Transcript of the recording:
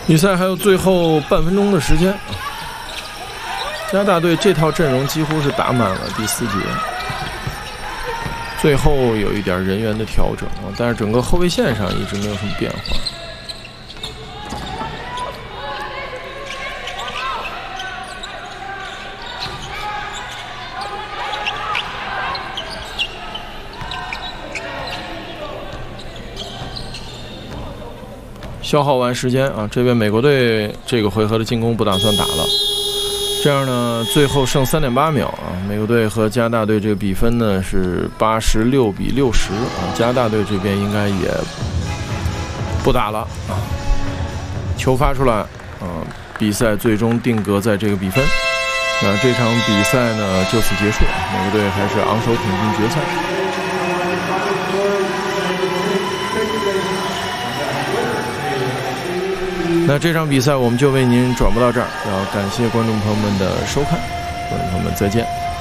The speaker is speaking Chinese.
比赛还有最后半分钟的时间，加拿大队这套阵容几乎是打满了第4节，最后有一点人员的调整，但是整个后卫线上一直没有什么变化。消耗完时间啊，这边美国队这个回合的进攻不打算打了。这样呢，最后剩3.8秒啊，美国队和加拿大队这个比分呢是86比60啊，加拿大队这边应该也不打了啊。球发出来啊，比赛最终定格在这个比分。那这场比赛呢就此结束，美国队还是昂首挺进决赛。那这场比赛我们就为您转播到这儿，要感谢观众朋友们的收看，观众朋友们再见。